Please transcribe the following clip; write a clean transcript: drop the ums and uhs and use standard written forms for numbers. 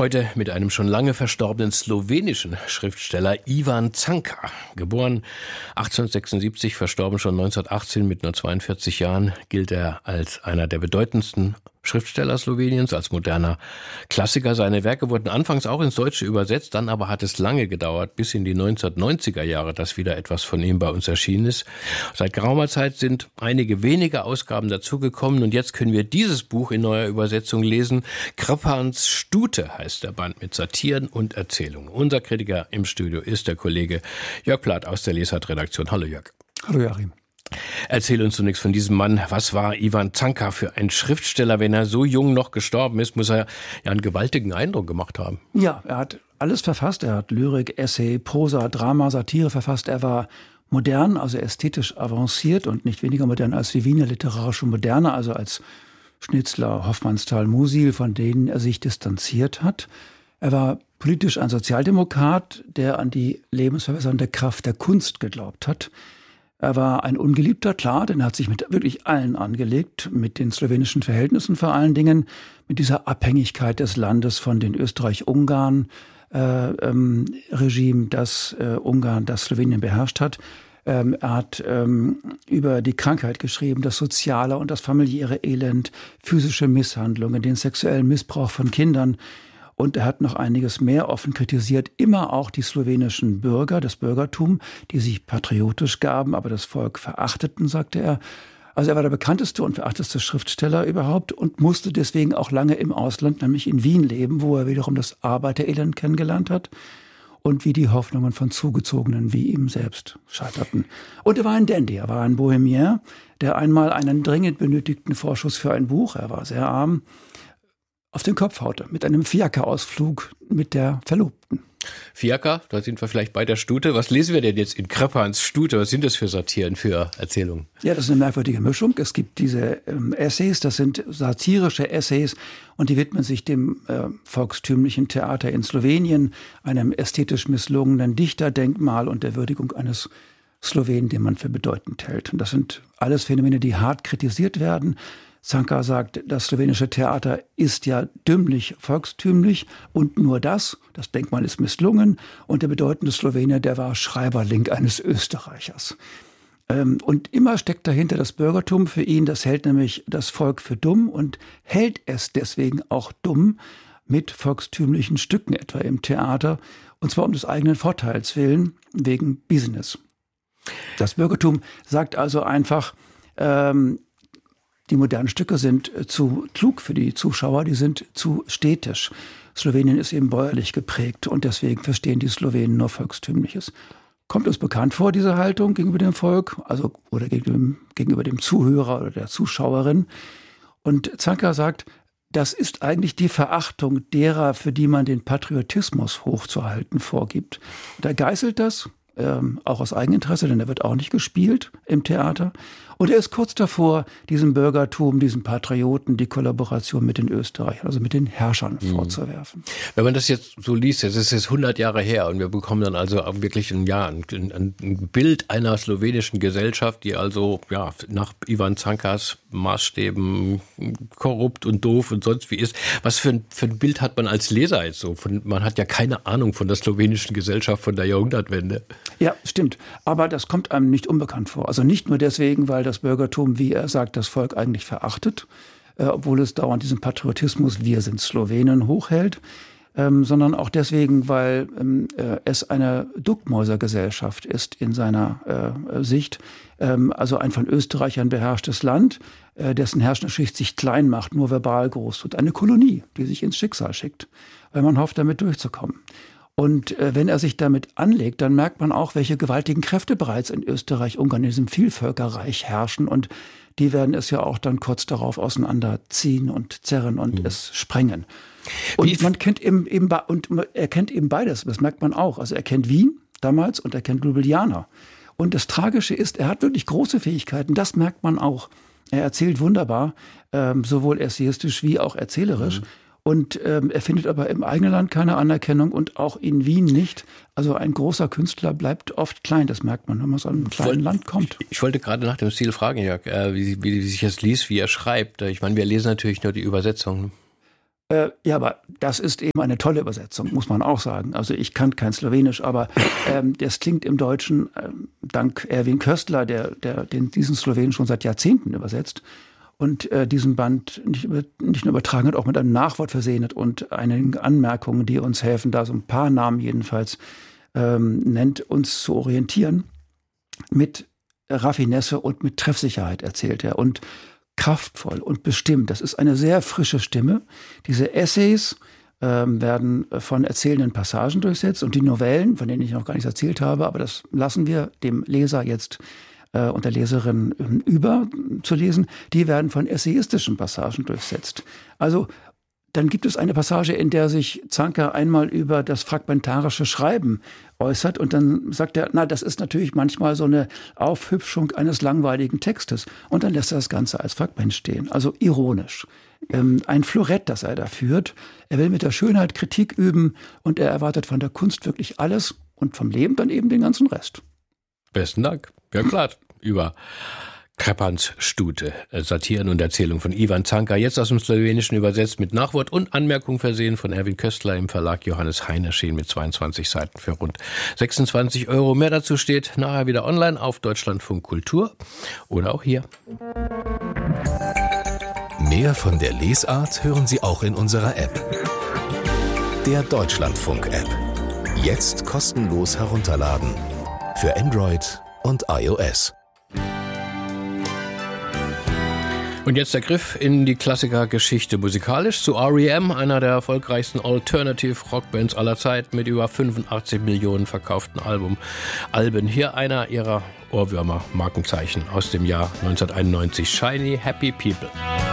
Heute mit einem schon lange verstorbenen slowenischen Schriftsteller Ivan Canka. Geboren 1876, verstorben schon 1918 mit nur 42 Jahren, gilt er als einer der bedeutendsten Schriftsteller Sloweniens, als moderner Klassiker. Seine Werke wurden anfangs auch ins Deutsche übersetzt, dann aber hat es lange gedauert, bis in die 1990er Jahre, dass wieder etwas von ihm bei uns erschienen ist. Seit geraumer Zeit sind einige wenige Ausgaben dazugekommen und jetzt können wir dieses Buch in neuer Übersetzung lesen. Krpans Stute heißt der Band mit Satiren und Erzählungen. Unser Kritiker im Studio ist der Kollege Jörg Plath aus der Lesart-Redaktion. Hallo Jörg. Hallo Joachim. Erzähl uns zunächst von diesem Mann. Was war Ivan Canka für ein Schriftsteller? Wenn er so jung noch gestorben ist, muss er ja einen gewaltigen Eindruck gemacht haben. Ja, er hat alles verfasst. Er hat Lyrik, Essay, Prosa, Drama, Satire verfasst. Er war modern, also ästhetisch avanciert und nicht weniger modern als die Wiener literarische Moderne, also als Schnitzler, Hofmannsthal, Musil, von denen er sich distanziert hat. Er war politisch ein Sozialdemokrat, der an die lebensverbessernde Kraft der Kunst geglaubt hat. Er war ein Ungeliebter, klar, denn er hat sich mit wirklich allen angelegt, mit den slowenischen Verhältnissen vor allen Dingen, mit dieser Abhängigkeit des Landes von den Österreich-Ungarn-Regime, das Slowenien beherrscht hat. Er hat über die Krankheit geschrieben, das soziale und das familiäre Elend, physische Misshandlungen, den sexuellen Missbrauch von Kindern. Und er hat noch einiges mehr offen kritisiert, immer auch die slowenischen Bürger, das Bürgertum, die sich patriotisch gaben, aber das Volk verachteten, sagte er. Also er war der bekannteste und verachteste Schriftsteller überhaupt und musste deswegen auch lange im Ausland, nämlich in Wien leben, wo er wiederum das Arbeiterelend kennengelernt hat und wie die Hoffnungen von Zugezogenen wie ihm selbst scheiterten. Und er war ein Dandy, er war ein Bohemier, der einmal einen dringend benötigten Vorschuss für ein Buch, er war sehr arm, auf den Kopf haute, mit einem Fiaker-Ausflug mit der Verlobten. Fiaker, da sind wir vielleicht bei der Stute. Was lesen wir denn jetzt in Krpans Stute? Was sind das für Satiren, für Erzählungen? Ja, das ist eine merkwürdige Mischung. Es gibt diese Essays, das sind satirische Essays und die widmen sich dem volkstümlichen Theater in Slowenien, einem ästhetisch misslungenen Dichterdenkmal und der Würdigung eines Slowenen, den man für bedeutend hält. Und das sind alles Phänomene, die hart kritisiert werden. Canka sagt, das slowenische Theater ist ja dümmlich volkstümlich und nur das Denkmal ist misslungen und der bedeutende Slowene, der war Schreiberling eines Österreichers. Und immer steckt dahinter das Bürgertum für ihn, das hält nämlich das Volk für dumm und hält es deswegen auch dumm mit volkstümlichen Stücken etwa im Theater und zwar um des eigenen Vorteils willen, wegen Business. Das Bürgertum sagt also einfach, die modernen Stücke sind zu klug für die Zuschauer, die sind zu städtisch. Slowenien ist eben bäuerlich geprägt und deswegen verstehen die Slowenen nur Volkstümliches. Kommt uns bekannt vor, diese Haltung gegenüber dem Volk, also oder gegenüber dem Zuhörer oder der Zuschauerin? Und Canka sagt, das ist eigentlich die Verachtung derer, für die man den Patriotismus hochzuhalten vorgibt. Und er geißelt das, auch aus Eigeninteresse, denn er wird auch nicht gespielt im Theater. Und er ist kurz davor, diesem Bürgertum, diesem Patrioten, die Kollaboration mit den Österreichern, also mit den Herrschern vorzuwerfen. Wenn man das jetzt so liest, das ist jetzt 100 Jahre her und wir bekommen dann also auch wirklich ein Bild einer slowenischen Gesellschaft, die also nach Ivan Cankas Maßstäben korrupt und doof und sonst wie ist. Was für ein Bild hat man als Leser jetzt so? Man hat ja keine Ahnung von der slowenischen Gesellschaft von der Jahrhundertwende. Ja, stimmt. Aber das kommt einem nicht unbekannt vor. Also nicht nur deswegen, weil das Bürgertum, wie er sagt, das Volk eigentlich verachtet, obwohl es dauernd diesen Patriotismus, wir sind Slowenen, hochhält, sondern auch deswegen, weil es eine Duckmäusergesellschaft ist in seiner Sicht. Also ein von Österreichern beherrschtes Land, dessen herrschende Schicht sich klein macht, nur verbal groß tut. Eine Kolonie, die sich ins Schicksal schickt, weil man hofft, damit durchzukommen. Und wenn er sich damit anlegt, dann merkt man auch, welche gewaltigen Kräfte bereits in Österreich-Ungarn, in diesem Vielvölkerreich herrschen. Und die werden es ja auch dann kurz darauf auseinanderziehen und zerren und es sprengen. Und man kennt er kennt eben beides, das merkt man auch. Also er kennt Wien damals und er kennt Ljubljana. Und das Tragische ist, er hat wirklich große Fähigkeiten, das merkt man auch. Er erzählt wunderbar, sowohl essayistisch wie auch erzählerisch. Und er findet aber im eigenen Land keine Anerkennung und auch in Wien nicht. Also ein großer Künstler bleibt oft klein, das merkt man, wenn man aus einem kleinen Land kommt. Ich wollte gerade nach dem Stil fragen, Jörg, wie sich das liest, wie er schreibt. Ich meine, wir lesen natürlich nur die Übersetzung. Ja, aber das ist eben eine tolle Übersetzung, muss man auch sagen. Also ich kann kein Slowenisch, aber das klingt im Deutschen, dank Erwin Köstler, der diesen Slowenisch schon seit Jahrzehnten übersetzt und diesen Band nicht nur übertragen hat, auch mit einem Nachwort versehen hat und einigen Anmerkungen, die uns helfen, da so ein paar Namen jedenfalls nennt, uns zu orientieren. Mit Raffinesse und mit Treffsicherheit erzählt er und kraftvoll und bestimmt. Das ist eine sehr frische Stimme. Diese Essays werden von erzählenden Passagen durchsetzt und die Novellen, von denen ich noch gar nichts erzählt habe, aber das lassen wir dem Leser jetzt und der Leserin über zu lesen, die werden von essayistischen Passagen durchsetzt. Also dann gibt es eine Passage, in der sich Zanka einmal über das fragmentarische Schreiben äußert und dann sagt er, das ist natürlich manchmal so eine Aufhübschung eines langweiligen Textes und dann lässt er das Ganze als Fragment stehen, also ironisch. Ein Florett, das er da führt. Er will mit der Schönheit Kritik üben und er erwartet von der Kunst wirklich alles und vom Leben dann eben den ganzen Rest. Besten Dank. Ja klar, über Krepans Stute, Satiren und Erzählung von Ivan Zanka, jetzt aus dem Slowenischen übersetzt mit Nachwort und Anmerkung versehen von Erwin Köstler im Verlag Johannes Hein erschienen mit 22 Seiten für rund 26 €. Mehr dazu steht nachher wieder online auf Deutschlandfunk Kultur oder auch hier. Mehr von der Lesart hören Sie auch in unserer App. Der Deutschlandfunk-App. Jetzt kostenlos herunterladen. Für Android und iOS. Und jetzt der Griff in die Klassikergeschichte musikalisch zu R.E.M., einer der erfolgreichsten Alternative-Rockbands aller Zeit mit über 85 Millionen verkauften Alben. Hier einer ihrer Ohrwürmer, Markenzeichen aus dem Jahr 1991, Shiny Happy People.